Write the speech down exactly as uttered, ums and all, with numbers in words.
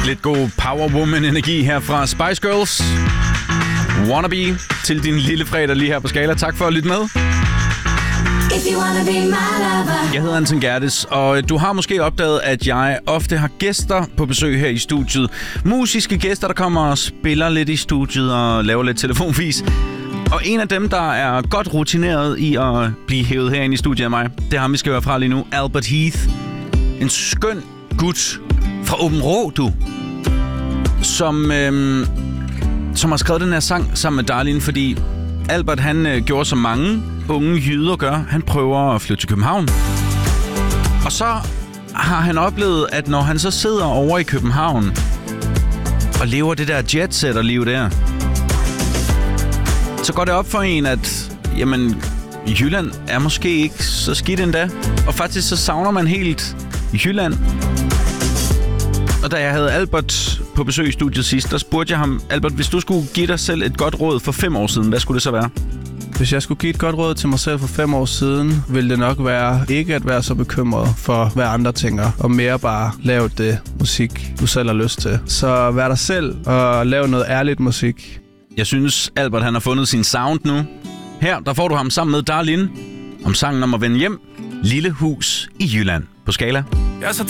Lidt god power woman energi her fra Spice Girls. Wannabe til din lille fredag lige her på Skala. Tak for at lytte med. Jeg hedder Anton Gerdes, og du har måske opdaget, at jeg ofte har gæster på besøg her i studiet. Musiske gæster, der kommer og spiller lidt i studiet og laver lidt telefonvis. Og en af dem, der er godt rutineret i at blive hævet herinde i studiet af mig, det er ham, vi skal høre fra lige nu. Albert Heath. En skøn gut fra Aabenraa, du. Som, øhm, som har skrevet den her sang sammen med Darlene, fordi Albert, han øh, gjorde som mange unge jyder gør. Han prøver at flytte til København. Og så har han oplevet, at når han så sidder over i København og lever det der jetsetter-liv der, så går det op for en, at jamen, Jylland er måske ikke så skidt endda. Og faktisk så savner man helt Jylland. Og da jeg havde Albert på besøg i studiet sidst, der spurgte jeg ham, Albert, hvis du skulle give dig selv et godt råd for fem år siden, hvad skulle det så være? Hvis jeg skulle give et godt råd til mig selv for fem år siden, ville det nok være ikke at være så bekymret for, hvad andre tænker, og mere bare lave det musik, du selv har lyst til. Så vær dig selv og lav noget ærligt musik. Jeg synes, Albert han har fundet sin sound nu. Her der får du ham sammen med Darlene om sangen om at vende hjem. Lille hus i Jylland på Skala. Jeg er så